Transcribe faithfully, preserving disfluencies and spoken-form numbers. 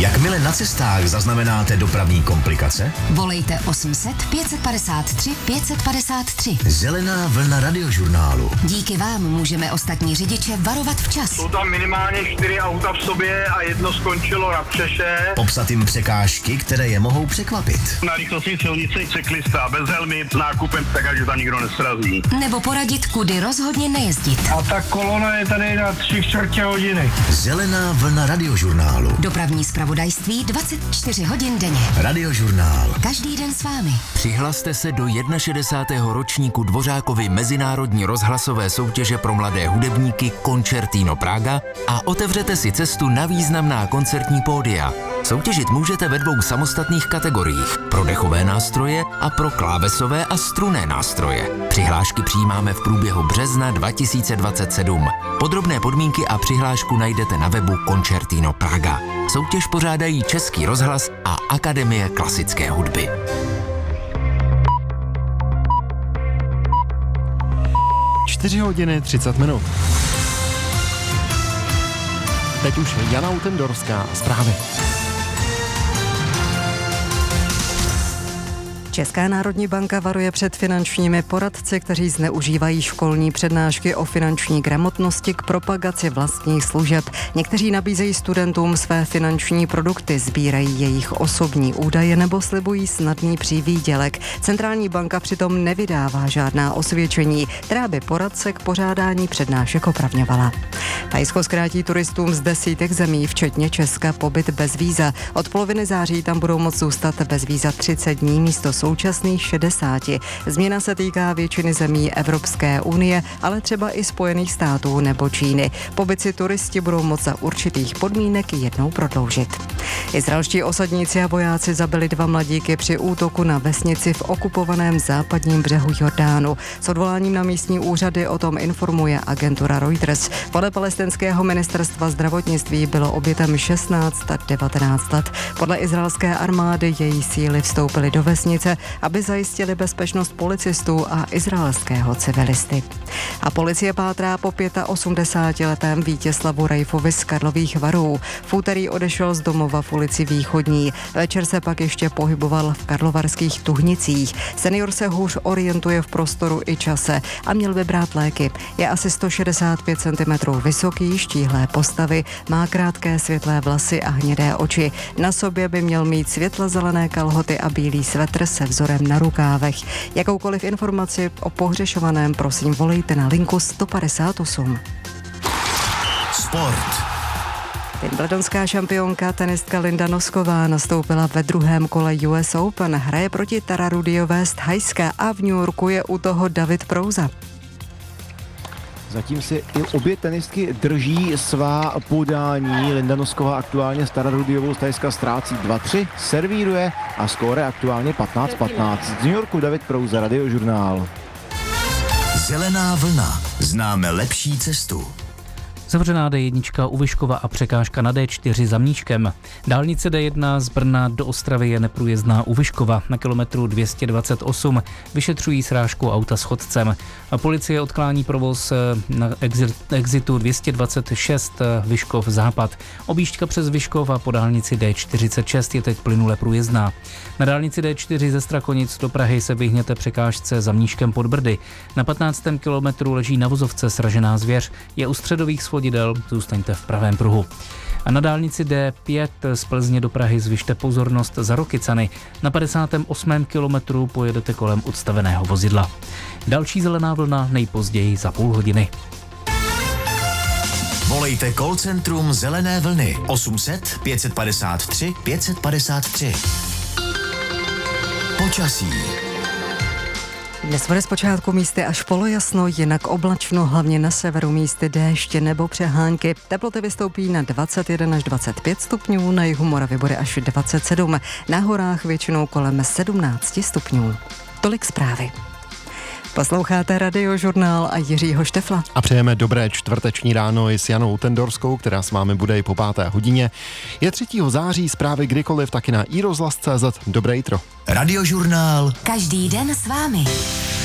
Jakmile na cestách zaznamenáte dopravní komplikace, volejte osm set pět padesát tři pět padesát tři. Zelená vlna radiožurnálu. Díky vám můžeme ostatní řidiče varovat včas. Jsou tam minimálně čtyři auta v sobě a jedno skončilo na přeše. Popsat jim překážky, které je mohou překvapit. Na rychlostní silnici cyklista bez helmy s nákupem, tak ať tam nikdo nesrazí. Nebo poradit, kudy rozhodně nejezdit. A ta kolona je tady na tři čtvrtě hodiny. Zelená vlna radiožurnálu. Dopravní zpravodajství dvacet čtyři hodin denně. Radiožurnál. Každý den s vámi. Přihlaste se do šedesátého ročníku Dvořákovy mezinárodní rozhlasové soutěže pro mladé hudebníky Concertino Praga a otevřete si cestu na významná koncertní pódia. Soutěžit můžete ve dvou samostatných kategoriích. Pro dechové nástroje a pro klávesové a strunné nástroje. Přihlášky přijímáme v průběhu března dva tisíce dvacet sedm. Podrobné podmínky a přihlášku najdete na webu Concertino Praga. Soutěž pořádají Český rozhlas a Akademie klasické hudby. čtyři hodiny třicet minut. Teď už Jana Utendorská zprávy. Česká národní banka varuje před finančními poradci, kteří zneužívají školní přednášky o finanční gramotnosti k propagaci vlastních služeb. Někteří nabízejí studentům své finanční produkty, sbírají jejich osobní údaje nebo slibují snadný přivýdělek. Centrální banka přitom nevydává žádná osvědčení, která by poradce k pořádání přednášek opravňovala. Thajsko zkrátí turistům z desítek zemí, včetně Česka, pobyt bez víza. Od poloviny září tam budou moct zůstat bez víza třicet dní místo současných šedesáti. Změna se týká většiny zemí Evropské unie, ale třeba i Spojených států nebo Číny. Pobyt si turisti budou moct za určitých podmínek jednou prodloužit. Izraelští osadníci a vojáci zabili dva mladíky při útoku na vesnici v okupovaném západním břehu Jordánu. S odvoláním na místní úřady o tom informuje agentura Reuters. Podle palestinského ministerstva zdravotnictví bylo obětem šestnáct a devatenáct let. Podle izraelské armády její síly vstoupily do vesnice, aby zajistili bezpečnost policistů a izraelského civilisty. A policie pátrá po osmdesátiletém Vítězslavu Rejfovi z Karlových Varů. V úterý odešel z domova v ulici Východní. Večer se pak ještě pohyboval v karlovarských Tuhnicích. Senior se hůř orientuje v prostoru i čase a měl by brát léky. Je asi sto šedesát pět centimetrů vysoký, štíhlé postavy, má krátké světlé vlasy a hnědé oči. Na sobě by měl mít světle-zelené kalhoty a bílý svetr se vzorem na rukávech. Jakoukoliv informaci o pohřešovaném prosím volejte na linku sto padesát osm. Sport. Wimbledonská šampionka tenistka Linda Nosková nastoupila ve druhém kole U S Open. Hraje proti Tara Rudiové z Thajska a v New Yorku je u toho David Prouza. Zatím si i obě tenistky drží svá podání. Linda Nosková aktuálně s Tara Rudiovou z Thajska ztrácí dva tři, servíruje a skóre aktuálně patnáct patnáct. Z New Yorku David Prouza, Radiožurnál. Zelená vlna. Známe lepší cestu. Zavřená D jedna u Vyškova a překážka na D čtyři za Mníškem. Dálnice D jedna z Brna do Ostravy je neprůjezdná u Vyškova. Na kilometru dvě stě dvacet osm vyšetřují srážku auta s chodcem. Policie odklání provoz na exitu dvě stě dvacet šest Vyškov západ. Objížďka přes Vyškov a po dálnici D čtyřicet šest je teď plynule průjezdná. Na dálnici D čtyři ze Strakonic do Prahy se vyhněte překážce za Mníškem pod Brdy. Na patnáctém kilometru leží na vozovce sražená zvěř. Je u středových svodidel, zůstaňte v pravém pruhu. A na dálnici D pět z Plzně do Prahy zvyšte pozornost za Rokycany. Na padesátém osmém kilometru pojedete kolem odstaveného vozidla. Další zelená vlna nejpozději za půl hodiny. Volejte call centrum Zelené vlny osm set pět padesát tři pět padesát tři. Počasí. Dnes bude zpočátku místy až polojasno, jinak oblačno, hlavně na severu místy déště nebo přehánky. Teploty vystoupí na dvacet jeden až dvacet pět stupňů, na jihu Moravy bude až dvacet sedm, na horách většinou kolem sedmnáct stupňů. Tolik zprávy. Posloucháte Radiožurnál a Jiřího Štefla. A přejeme dobré čtvrteční ráno i s Janou Utendorskou, která s vámi bude i po páté hodině. Je třetího září, zprávy kdykoliv taky na i rozhlas tečka cé zet. Dobré jitro. Radiožurnál. Každý den s vámi.